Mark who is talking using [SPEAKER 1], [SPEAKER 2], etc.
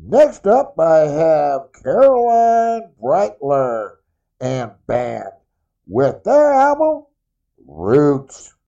[SPEAKER 1] Next up, I have Caroline Breitler and Band with their album Roots.